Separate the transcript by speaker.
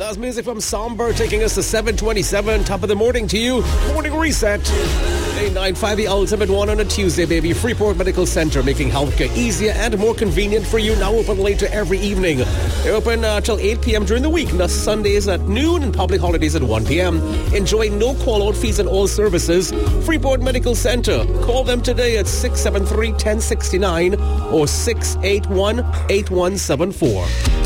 Speaker 1: That's music from Somber taking us to 7:27. Top of the morning to you. Morning reset. 895, the ultimate one on a Tuesday, baby. Freeport Medical Centre, making healthcare easier and more convenient for you. Now open later every evening. They open till 8 p.m. during the week. Now Sundays at noon and public holidays at 1 p.m. Enjoy no call-out fees on all services. Freeport Medical Centre. Call them today at 673-1069 or 681-8174.